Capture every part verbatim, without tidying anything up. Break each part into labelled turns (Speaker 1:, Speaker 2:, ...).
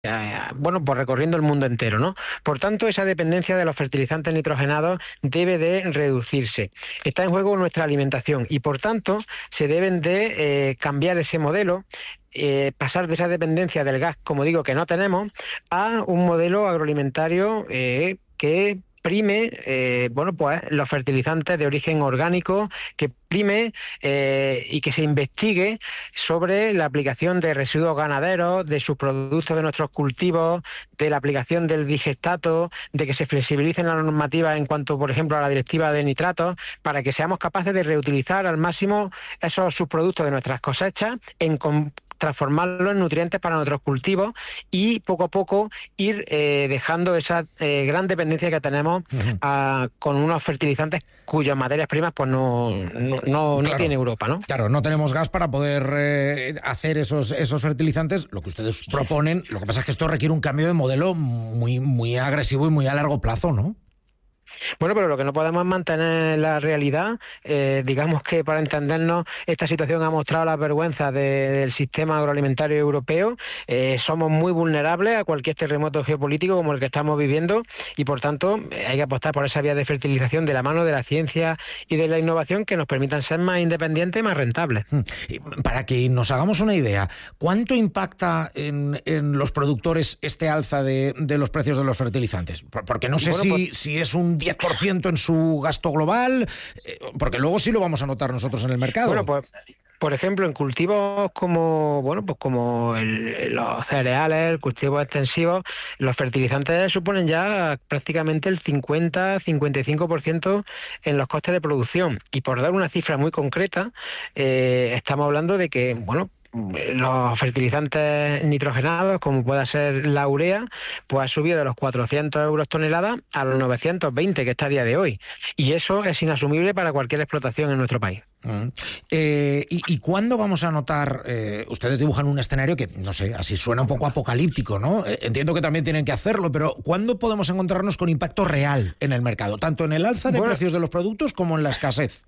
Speaker 1: eh, bueno, pues recorriendo el mundo entero, ¿no? Por tanto, esa dependencia de los fertilizantes nitrogenados debe de reducirse. Está en juego nuestra alimentación y, por tanto, se deben de eh, cambiar ese modelo. Eh, pasar de esa dependencia del gas, como digo, que no tenemos, a un modelo agroalimentario eh, que prime, eh, bueno, pues los fertilizantes de origen orgánico, que prime eh, y que se investigue sobre la aplicación de residuos ganaderos, de sus productos de nuestros cultivos, de la aplicación del digestato, de que se flexibilicen las normativas en cuanto, por ejemplo, a la directiva de nitratos, para que seamos capaces de reutilizar al máximo esos subproductos de nuestras cosechas en transformarlos en nutrientes para nuestros cultivos y poco a poco ir eh, dejando esa eh, gran dependencia que tenemos
Speaker 2: Uh-huh.
Speaker 1: a, con unos fertilizantes cuyas materias primas pues no, no, no, no
Speaker 2: Claro,
Speaker 1: tiene Europa, ¿no?
Speaker 2: claro, no tenemos gas para poder eh, hacer esos, esos fertilizantes, lo que ustedes proponen. Lo que pasa es que esto requiere un cambio de modelo muy, muy agresivo y muy a largo plazo, ¿no?
Speaker 1: Bueno, pero lo que no podemos es mantener la realidad. Eh, digamos que, para entendernos, esta situación ha mostrado las vergüenzas de, del sistema agroalimentario europeo. Eh, somos muy vulnerables a cualquier terremoto geopolítico como el que estamos viviendo y, por tanto, hay que apostar por esa vía de fertilización de la mano de la ciencia y de la innovación que nos permitan ser más independientes y más rentables.
Speaker 2: Para que nos hagamos una idea, ¿cuánto impacta en, en los productores este alza de, de los precios de los fertilizantes? Porque no sé
Speaker 1: Bueno,
Speaker 2: si,
Speaker 1: pues,
Speaker 2: si es un diez por ciento en su gasto global, eh, porque luego sí lo vamos a notar nosotros en el mercado.
Speaker 1: Bueno, pues, por ejemplo, en cultivos como, bueno, pues como el, los cereales, cultivos extensivos, los fertilizantes suponen ya prácticamente el cincuenta a cincuenta y cinco por ciento en los costes de producción. Y por dar una cifra muy concreta, eh, estamos hablando de que, bueno, los fertilizantes nitrogenados, como pueda ser la urea, pues ha subido de los cuatrocientos euros tonelada a los novecientos veinte que está a día de hoy. Y eso es inasumible para cualquier explotación en nuestro país.
Speaker 2: Mm. Eh, y, ¿Y cuándo vamos a notar? Eh, ustedes dibujan un escenario que, no sé, así suena un poco apocalíptico, ¿no? Eh, entiendo que también tienen que hacerlo, pero ¿cuándo podemos encontrarnos con impacto real en el mercado? Tanto en el alza de
Speaker 1: Bueno,
Speaker 2: precios de los productos como en la escasez.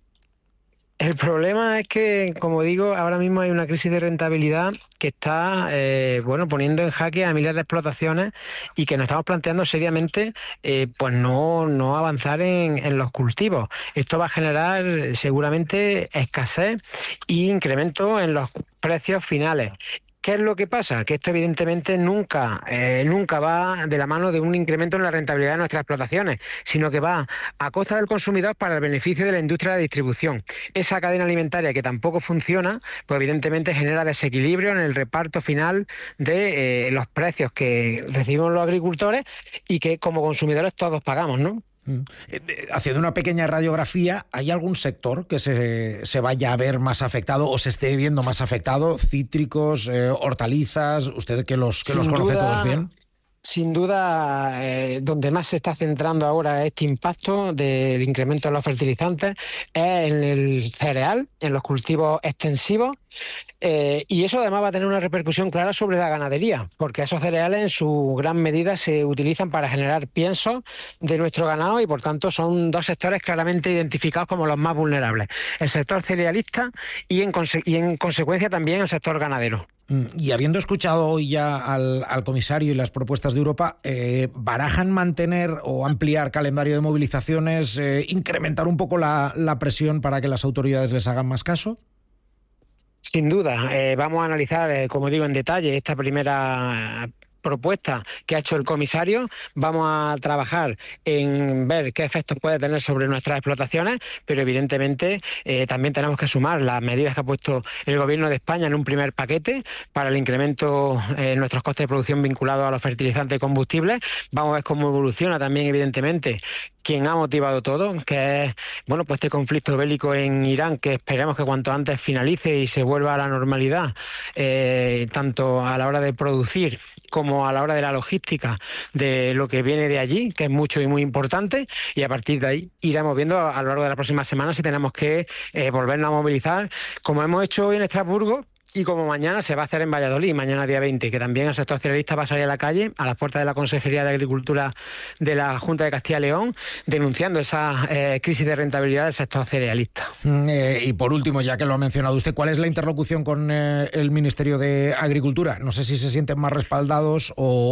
Speaker 1: el problema es que, como digo, ahora mismo hay una crisis de rentabilidad que está eh, bueno, poniendo en jaque a miles de explotaciones y que nos estamos planteando seriamente eh, pues no, no avanzar en, en los cultivos. Esto va a generar seguramente escasez e incremento en los precios finales. ¿Qué es lo que pasa? Que esto evidentemente nunca, eh, nunca va de la mano de un incremento en la rentabilidad de nuestras explotaciones, sino que va a costa del consumidor para el beneficio de la industria de distribución. Esa cadena alimentaria que tampoco funciona, pues evidentemente genera desequilibrio en el reparto final de eh, los precios que recibimos los agricultores y que como consumidores todos pagamos, ¿no?
Speaker 2: Haciendo una pequeña radiografía, ¿hay algún sector que se, se vaya a ver más afectado o se esté viendo más afectado? Cítricos, eh, hortalizas, usted que los, que los conoce
Speaker 1: duda,
Speaker 2: todos bien.
Speaker 1: Sin duda, eh, donde más se está centrando ahora este impacto del incremento de los fertilizantes es en el cereal, en los cultivos extensivos, eh, y eso además va a tener una repercusión clara sobre la ganadería, porque esos cereales en su gran medida se utilizan para generar piensos de nuestro ganado y por tanto son dos sectores claramente identificados como los más vulnerables, el sector cerealista y en, conse- y en consecuencia también el sector ganadero.
Speaker 2: Y habiendo escuchado hoy ya al, al comisario y las propuestas de Europa, eh, ¿barajan mantener o ampliar calendario de movilizaciones, eh, incrementar un poco la, la presión para que las autoridades les hagan más caso?
Speaker 1: Sin duda, eh, vamos a analizar, eh, como digo, en detalle esta primera propuesta que ha hecho el comisario. Vamos a trabajar en ver qué efectos puede tener sobre nuestras explotaciones, pero evidentemente eh, también tenemos que sumar las medidas que ha puesto el Gobierno de España en un primer paquete para el incremento en nuestros costes de producción vinculados a los fertilizantes y combustibles. Vamos a ver cómo evoluciona también, evidentemente, quien ha motivado todo, que es bueno, pues este conflicto bélico en Irán, que esperemos que cuanto antes finalice y se vuelva a la normalidad, eh, tanto a la hora de producir como a la hora de la logística de lo que viene de allí, que es mucho y muy importante, y a partir de ahí iremos viendo a, a lo largo de las próximas semanas si tenemos que eh, volvernos a movilizar, como hemos hecho hoy en Estrasburgo, Y como mañana se va a hacer en Valladolid, mañana día veinte, que también el sector cerealista va a salir a la calle, a las puertas de la Consejería de Agricultura de la Junta de Castilla y León, denunciando esa eh, crisis de rentabilidad del sector cerealista.
Speaker 2: Mm, eh, y por último, ya que lo ha mencionado usted, ¿cuál es la interlocución con eh, el Ministerio de Agricultura? No sé si se sienten más respaldados o